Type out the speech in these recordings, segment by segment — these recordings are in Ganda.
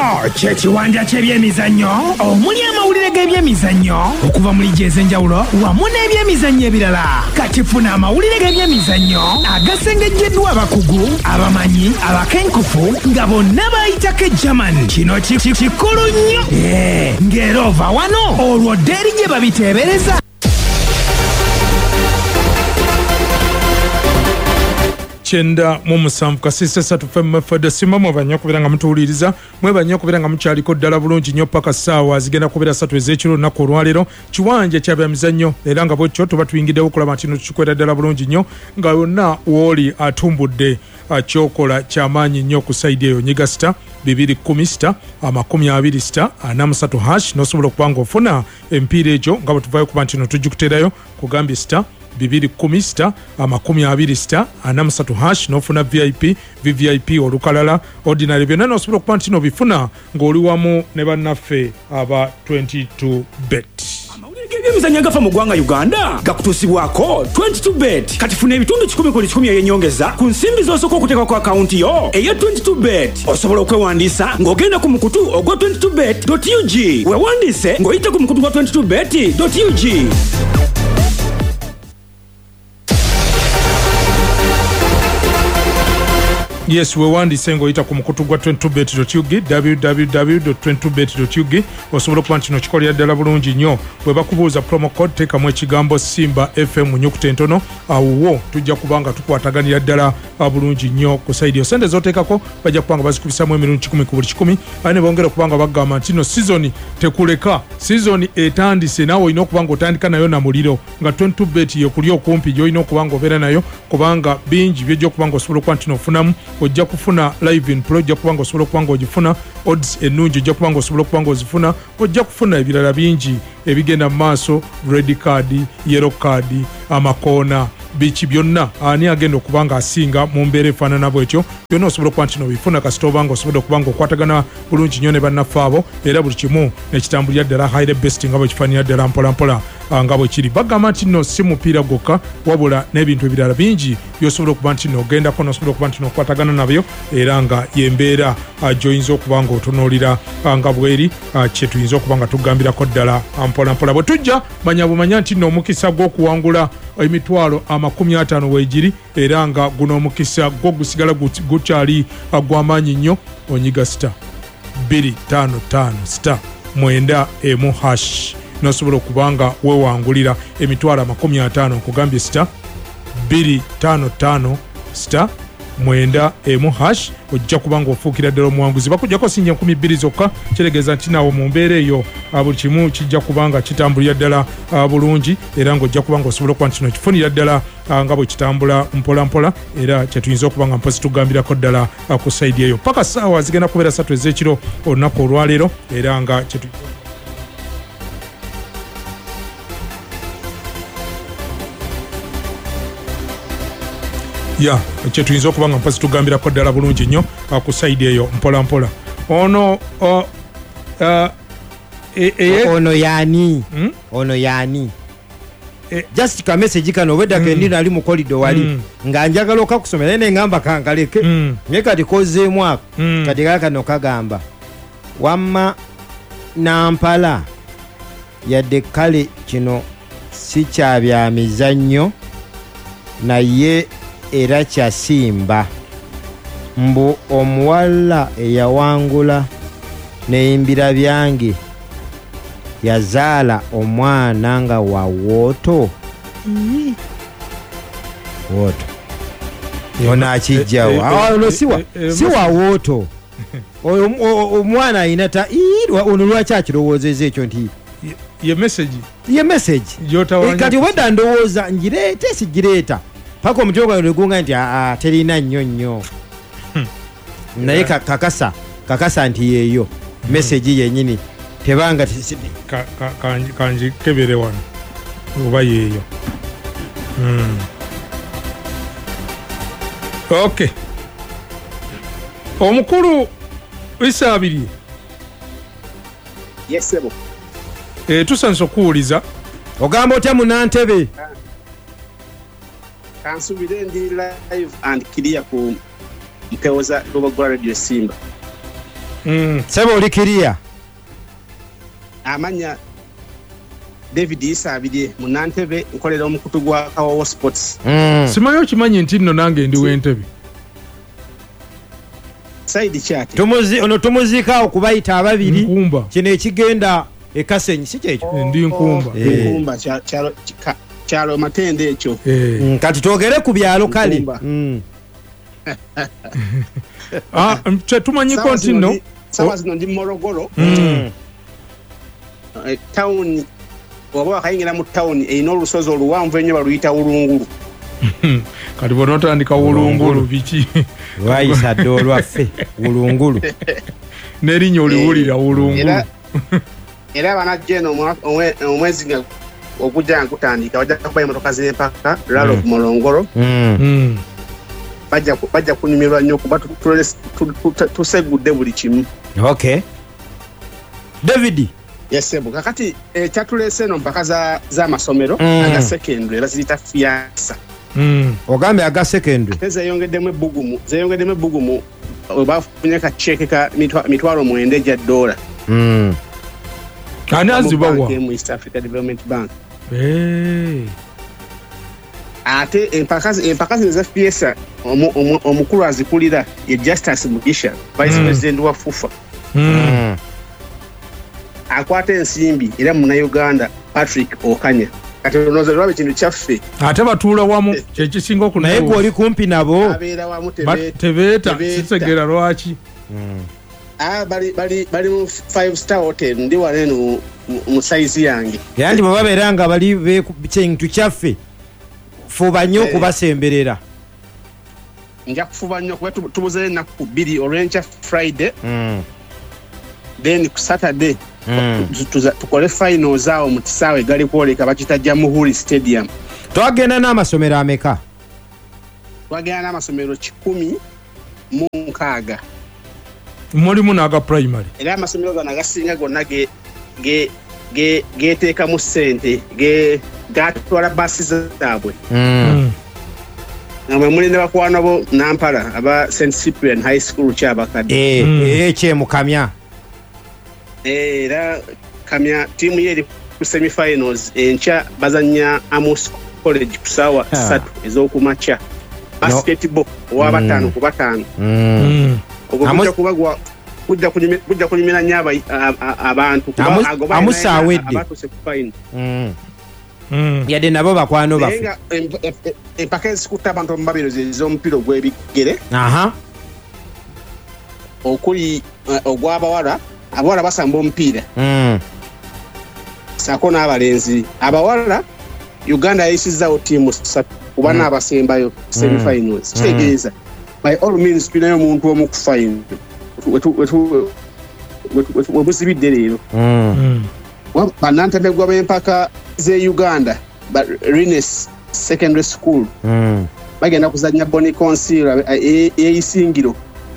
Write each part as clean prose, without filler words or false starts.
kyekiwanja ky'ebyemizannyo omuli amawulire g'ebyemizannyo okuva mu liigi ez'enjawulo wamu n'ebyemizannyo ebirala. Kati funa amawulire g'ebyemizannyo agasengejjeddwa abakugu, abamanyi, abakenkufu nga bonna bayitako German. Kino kikulu nnyo ng'era ova wano olwo ddeeri gye babiteebereza. Chenda mu musanvu kasise 3 FM simba mu banyo kubira nga mutuuliriza mwe banyo kubira nga mukyaliko ddala bulungi nnyo paka ssaawa zigenda kubira 3 ez'ekiro lunaku olwaleero kiwanja kya byamizannyo era nga bwekyo tuba tuyingiddewo okulaba nti tukikwera ddala bulungi nnyo nga yonna wooli atumbudde kyokola kyamaanyi nnyo ku saidi eyo nyiga sita 210 sita 20 sita 43 hash n'osobola okuba nga ofuna empiira egyo nga bwe tuvaayo kuba nti no tugikuterayo kugambye sita 210 sita 20 sita 43 hash n'ofuna VVIP olukalala ordinary byonna n'osobola okuba nti no bifuna ng'oli wamu ne bannaffe aba 22 bet. Ebyemizannyo agafa mu ggwanga Uganda gakutuusibwako 22bet. Kati funa ebitundu 10 eby'ennyongeza ku nsimbi z'osooka okuteeka ku akawunti yo eya 22bet. Osobola okwewandiisa ng'ogenda ku mukutu ogwa 22bet.ug. Weewandiise ng'oyita ku mukutu gwa 22bet.ug. Yes, wewandiise ng'oyita ku mukutu gwa 22bet.ug www.22bet.ug osobola okuba nti no kikolera ddala bulungi nnyo. Bwe bakubuuza promo code teekamu ekigambo Simba FM mu nnyukuta entono awo tujja kuba nga tukwataganira ddala bulungi nnyo ku saidi yo. Sente z'oteekako bajja kuba nga bazikubisaamu emirundi 10 ku buli 10 ate ne bongera okuba nga bagamba nti no sizoni tekuleka, sizoni etandise naawe olina okuba nga otandika nayo na muliro nga 22bet yekuli okumpi gy'olina okuba nga obeera nayo kubanga bingi by'ojja okuba nga osobola okuba nti nofunamu. Ojja kufuna live in pro, ojja kuba nga osobola okuba nga ogifuna odds ennungi, ojja kuba nga osobola okuba nga ozifuna, ojja kufuna ebirala bingi ebigenda mu maaso, red card, yellow card, amakoona biki byonna ani agenda okuba nga asinga mu mbeera efaanana bwetyo byonna osobola okuba nti nobifuna kasita oba nga osobola okuba nga okwatagana bulungi nnyo ne bannaffe abo era buli kimu nekitambulira ddala high best nga bwe kifaanira ddala mpolampola nga bwe kiri. Bagamba nti nno si mupiira gwokka wabula n'ebintu ebirala bingi byosobola okuba nti nogendako nosobola okuba nti nokwatagana nabyo era nga yembeera gyoyinza okuba nga otunuulira nga bweri kye tuyinza okuba nga tugambirako ddala mpolampola. Bwe tujja manya bumanya nti nno omukisa gw'okuwangula emitwalo 50 weegiri era nga guno omukisa gwo gusigala gukyali gw'amaanyi nnyo. Onyiga sita 255 sita 91 hash nosobola okuba nga weewangulira emitwalo 50 nkugambye sita 255 sita 91 hash ojja kuba nga ofuukira ddala omuwanguzi. Bakujjako sinja 20 zokka kitegeeza nti naawe mu mbeera eyo buli kimu kijja kuba nga kitambulira ddala bulungi era ng'ojja kuba nga osobola okuba nti no kifunira ddala nga bwe kitambula mpolampola era kyetuyinza okuba nga mpozi tugambirako ddala ku saidi eyo. Paka ssaawa zigenda kubeera 3 ez'ekiro olunaku olwaleero era nga kyetuyinza okuba nga mpozi tugambirako ddala bulungi nnyo ku saidi eyo mpolampola. Ono yani ono yani just ka message kano weda kendi nali mu kolido wali nga njagala okakusomera ne ngamba kankaleke nye kati kozeemu ako kati kano kagamba wamma nampala yadde kale kino si kya bya mizannyo naye era kya Simba mbu omuwala eyawangula neyimbira byange yazaala omwana nga wa wooto wooto ona akijjawo ono si wa wooto omwana ayina ono lwaki akirowoozeza ekyo nti ye message kati obadda ndowooza ngireete sigireeta paka omutima gwange negunga nti terina nnyo naye kakasa nti yeeyo message yennyini tebanga kanjikebere wano oba yeeyo. Okay, omukulu Isaabiri yesebo tusanze okuwuliza ogamba otya Munantebe kansubire ndi live and clear ku mpewoza Global Radio Simba. Sebo oli kiriya. Amanya David Isabidye munantebe nkolera omukutu gwa Kawawa Sports. Simanyi okimanyi nti nno nange ndi w'entebe. Saidi Chate. Tumuziika okubayita ababiri. Nkumba. Kino ekigenda ekasenyi si kyekyo. Ndi nkumba. Nkumba kyalo matende ekyo. Kati twogere ku byalo kale. Tumanyiko nti nno. Sawa zino ndi Morogoro. Town oba wakayingira mu town eyina olusozi oluwanvu ennyo baluyita Ulungulu. Kati bonotandika Ulungulu biki? Lwayisa dde olwaffe Ulungulu. N'erinnya oliwulira Ulungulu. Era banajjeno omwezi nga okujja nkutandika bajja kuba emmotoka z'empaka Lalo ku Morongoro. Bajja kunyumirwa nnyo kuba tusegudde buli kimu. Okay. David. Yes, sebo. Kakati kyatulese no mpaka z'amasomero aga secondary baziyita fiasa. Ogambe aga secondary. Zeyongeddemu ebbugumu bafunye ka check ka mitwalo mwende gya $. Ani azibawa? Mu East Africa Development Bank. Ate empaka za fiasa omukulu azikulira ye Justice Mugisha, Vice President wa FUFA. Akwata ensimbi era Munnayuganda Patrick Okanya. Kati onoza lwabe kintu kyaffe. Ate batuula wamu kyekisinga okunaye. Naye gw'oli kumpi nabo. Abeera wamu tebeeta sitegera lwaki. Bali mu 5-star hotel ndi wale no mu size yange. Yandi baba beranga bali kintu kyaffe. Fuba nnyo kubasemberera. Nja kufuba nnyo kuba tubuze ennaku 2 olw'enkya Friday. Then ku Saturday tukole finals awo mu kisaawe gali kwoleka bakita Jamhuri Stadium. Twagenda n'amasomero ameka? Twagenda n'amasomero 16. Mulimu n'aga primary. Era amasomero gano agasinga gonna geteekamu ssente gatwala basi zaabwe. Namwe muli ne bakwano bo Nampala aba St Cyprian High School kyabakadde. Mukamya. Era Kamya timu yeri ku semi-finals enkya bazanya Amos College kusaawa 3 ez'okumakya. Basketball wa 5 ku 5. Okujja kubagwa kujja kunyumira nnyo abantu amusawedde abatuse ku final. Yadde nabo bakwano baffe. Empaka ezikutte abantu mu mabiro ez'omupiira ogw'ebigere. Okuli ogw'abawala. Abawala basamba omupiira. Sako n'abalenzi. Abawala Uganda yayisizzawo ttiimu 3 kuba n'abasembayo semi-finals. Kitegeeza by all means tulinayo omuntu omu ku final. Webuzibidde leero. Bannantabegwa b'empaka z'e Uganda Rines Secondary School bagenda kuzannya Boni Conceal eyisingiro.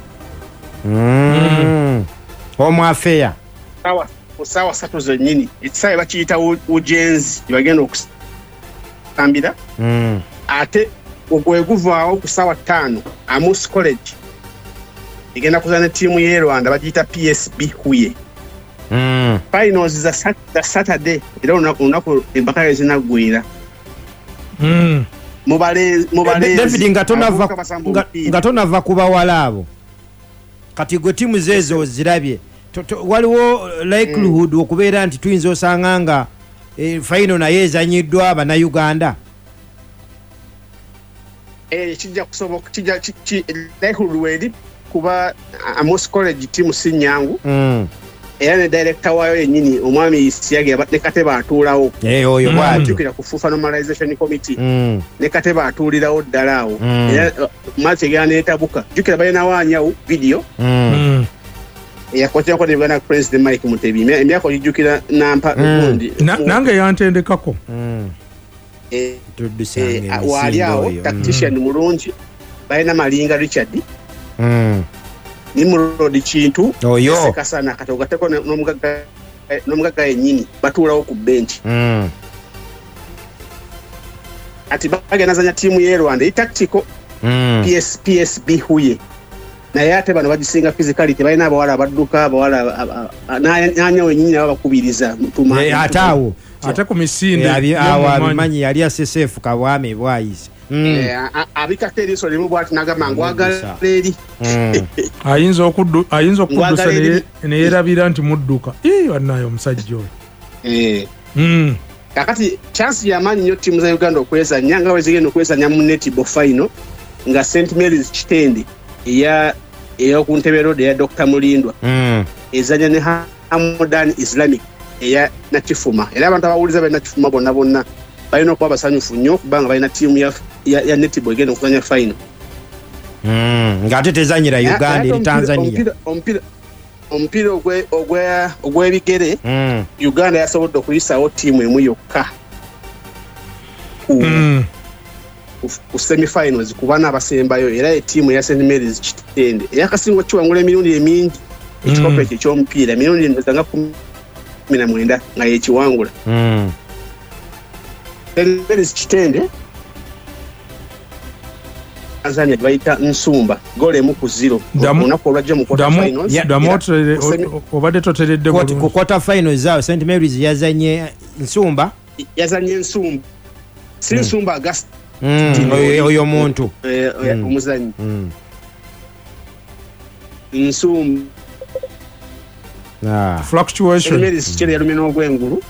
Omwafeya. Sawa 3 zennyini. Ekisaawe bakiyita ujenzi bagenda okusambira. Ate ogweguvaawo ku sawa 5 Amos College igenda kuzana ttiimu y'e Rwanda bagiyita PSB Huye. Finals za Saturday era olunaku empaka ezinaggwira. David nga tonava ku bawala abo kati gwe ttiimu zeezo ozirabye waliwo likelihood okubeera nti tuyinza osanga nga final naye ezanyiddwa Abannayuganda. Kijja kusoboka likelihood weri kuba Amos College ttiimu si nnyangu. Era ne director waayo yennyini omwami Isiage ne Kateba atuulawo. Oyo bw'atukira ku FUFA Normalization Committee. Ne Kateba atuulirawo ddala awo. Era match egenda n'etabuka. Jjukira balina waanyawo video. Yakwatako ne Uganda President Mike Mutebi. Emyaka ogijjukira nampa gundi. Nange yantendekako. Waali awo tactician mulungi. Balina Malinga Richard. Nimurodi Kintu Sekasana katogateko n'omugagga yennyini batuulawo ku bench. Ati bagenda zanya ttiimu y'e Rwanda tactical PSB Huye naye ate bano bagisinga physicality balina abawala abadduka abawala nanya wenyini abakubiriza ataawo ate ku misinde awo abimanyi yali SSF kabwame bwayise abikako eriiso limu bwati nagamba ngwagala eri ayinza okuddusa neyerabira nti mudduka wannayo omusajja oyo kakati chance yamaanyi nnyo ttiimu za Uganda okwezanya nga wezigenda okwezanya mu netball final nga St Mary's Kitende eyoku Ntebe Road eya Dr. Mulindwa ezanya ne Hamadan Islamic eya Nakifuma era abantu abawuliza bali Nakifuma bonna balina okuba basanyufu nnyo kubanga balina ttiimu ya netball egenda okuzanya final ng'ate tezanyira Uganda eri Tanzania omupiira ogw'ebigere Uganda yasobodde okuyisawo ttiimu emu yokka ku semifinals ku bana abasembayo era ettiimu ya St Mary's Kitende eyakasinga kiwangula emirundi emingi ekikopo ekyo ky'omupiira emirundi nga 19 nga yekiwangula St Mary's Kitende Tanzania bayita Nsumba gole emu ku 0 olunaku olwajja mu quarter finals obadde toteredde ku quarter finals zaawe St Mary's yazanye Nsumba si Nsumba August oyo muntu omuzanyi Nsumba fluctuation St Mary's Kitende yalumye n'ogwengulu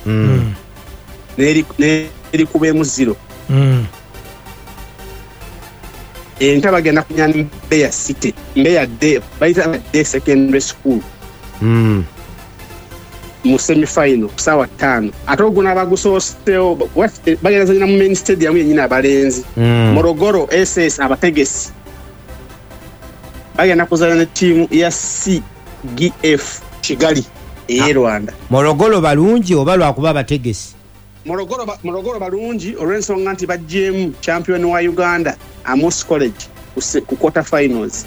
n'eri kubeemu 0 enta bagenda kunyana Mbeya City Mbeya Day bayita Day Secondary School mu semi-final kusaawa 5 ate oguna bagusoosewo bagenda zanyina mu main stadium yenyina abalenzi Morogoro SS abategesi bagenda kuzanya ne ttiimu ya CGF Kigali ey'e Rwanda. Morogoro balungi oba lwakuba abategesi? Morogoro balungi olw'ensonga nti bajjeemu champion wa Uganda Amos College ku quarter finals.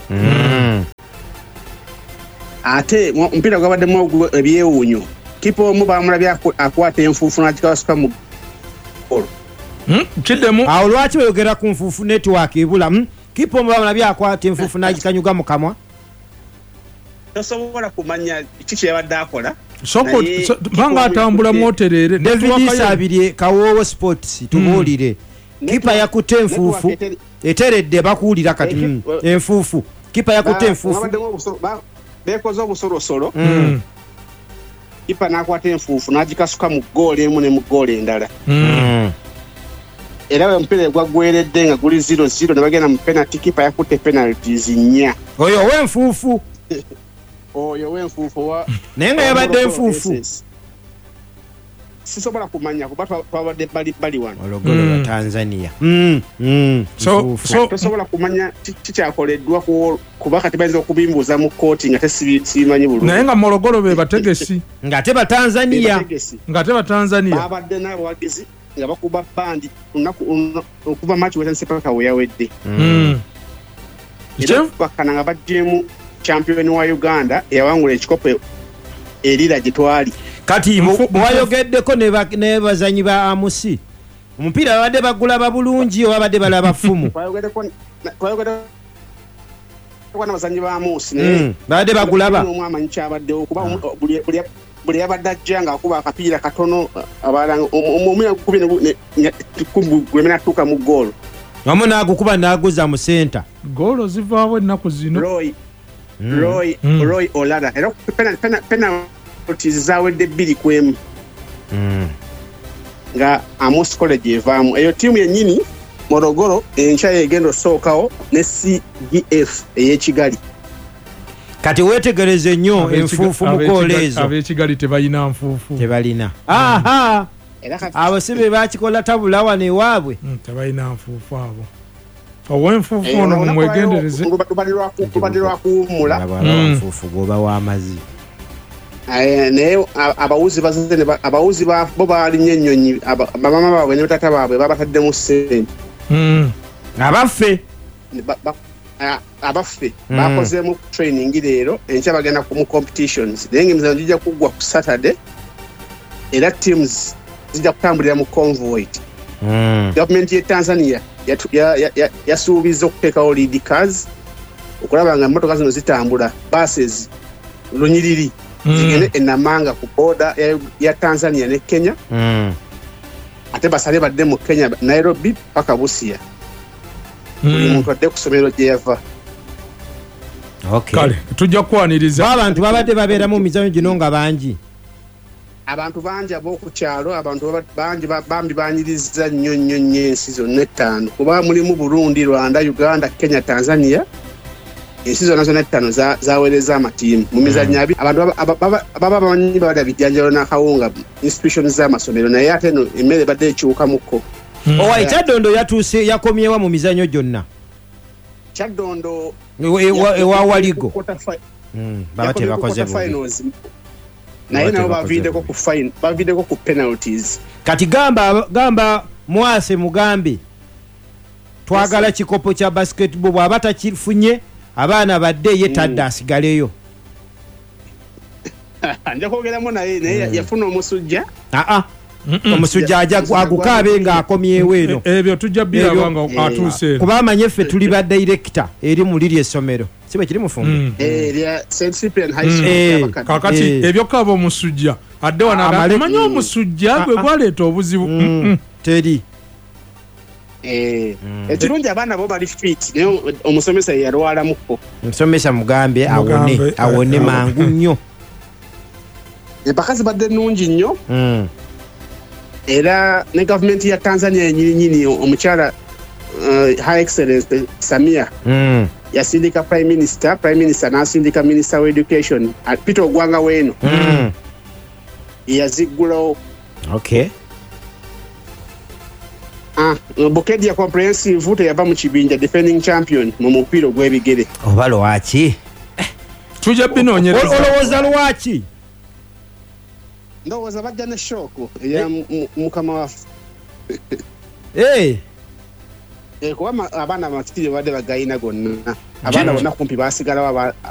Ate mpira gwabaddemu ebyewuunyo kipo omu bamulabya akwata enfuufu n'agikasuka mu golo. Kiddemu awo lwaki bayogera ku nfuufu network ebula kipo omu bamulabya akwata enfuufu n'agikanyuga mu kamwa? Tosobola kumanya kiki yabadde akola. Soko banga atambula moterere David Sabirye Kawowo Sports tubulire kipa yakutte enfuufu eteredde bakuulira kati enfuufu kipa yakutte enfuufu bekoze obusorosoro kipa nakwata enfuufu n'agikasuka mu ggoolo emu ne mu ggoolo endala era omupiira gwagweredde nga guli 0-0 ne bagenda mu penalty kipa yakutte penalties 4 oyo w'enfuufu oyo w'enfuufu naye nga yabadde enfuufu sisobola kumanya kuba twabadde bali wano olugolo lwa Tanzania so tosobola kumanya kikyakoleddwa kuba kati bayinza okubimbuuza mu kooti nga tesibimanyi bulungi naye nga Morogoro be bategesi ng'ate Batanzania babadde n'abawagizi nga bakuba bandi okuva match wetanse paka weyawedde bakana nga bajjeemu champion wa Uganda yawangula ekikopo erira gye twali kati mwayogeddeko ne bazanyi ba Amusi omupiira babadde bagula babulungi oba babadde balaba ffumu twayogeddeko n'abazanyi ba Amusi babadde bagulaba omwamanyi kyabaddewo kuba buli yabadde ajja ng'akuba akapiira katono abalanga omumira gukubye gwemena tuuka mu ggoolo wamu n'agukuba n'aguza mu senta ggoolo zivaawo ennaku zino Roy Olada era penalties zawedde 2-1 nga Amos College evaamu eyo ttiimu yennyini Morogoro enkya yegenda osookawo ne CGF ey'Ekigali kati weetegereze nnyo enfuufu mu koolo ezo ab'Ekigali tebalina nfuufu tebalina abo si be bakikola tabula wano ewaabwe tebalina nfuufu abo owenfuufu ono mumwegendereze tubadde lwakuwummula nfuufu gwoba w'amazzi naye abawuzi bo baalinnyo ennyonyi bamama baabwe ne batata baabwe babataddemu ssente abaffe bakozeemu training leero enkya bagenda mu competitions naye ng'emizanyo gijja kuggwa ku Saturday era teams zijja kutambulira mu convoy gavumenti y'e Tanzania yasuubiza okuteekawo lead cars okulaba nga emmotoka zino zitambula buses lunyiriri zigende enamanga ku border ya Tanzania ne Kenya ate basale badde mu Kenya Nairobi paka Busia buli muntu adde ku ssomero gye yava. Kale tujja kwaniriza abantu babadde babeera mu mizanyo gino nga bangi abantu bangi ab'okukyalo abantu bangi bambi banyiriza nnyo ensi zonna ettaano kuba mulimu Burundi, Rwanda, Uganda, Kenya, Tanzania. Ensi zonna ettaano zaweereza amatiimu mu mizanyo abiri. Abantu baba bamanyi babadde bijjanjalo n'akawunga institutions z'amasomero naye ate eno emmere badde ekiwukamukko. Owaye Kyaddondo yatuuse yakomyewa mu mizanyo gyonna. Kyaddondo ewa Waligo baba tebakoze finals naye nabo baviddeko ku penalties. Kati gamba Mwase mugambe twagala kikopo kya basketball bw'aba takifunye abaana badde ye tadde asigaleyo. Nja kwogeramu naye yafuna omusujja. Omusujja ajja agukaabe ng'akomyewo eno. Ebyo tujja biraba nga atuuse. Kuba amanye ffe tuli ba director eri mu liri essomero. Si bwe kiri mufumbo. Lya St. Cyprian High School. Kakati ebyo kaba omusujja. Adde wanaga manyi omusujja gwe gwaleeta obuzibu. Teri. Ekirungi abaana bo bali fit naye omusomesa yalwalamukko. Omusomesa mugambe awone mangu nnyo. Empaka zibadde nnungi nnyo. Era ne gavumenti ya Tanzania nyini omukyala High Excellency Samia yasindika Prime Minister n'asindika Minister of Education Peter Ogwanga weeno yaziggulawo. Okay. Bukedia Comprehensive teyava mu kibinja defending champion mu mupiira gw'ebigere. Oba lwaki? Tujja binoonyereza. Olowooza lwaki? Ndowooza bajja ne shooko eya mukama waffe. Kuba abaana amatitiri badde bagayina gonna. Abaana bonna kumpi baasigalawo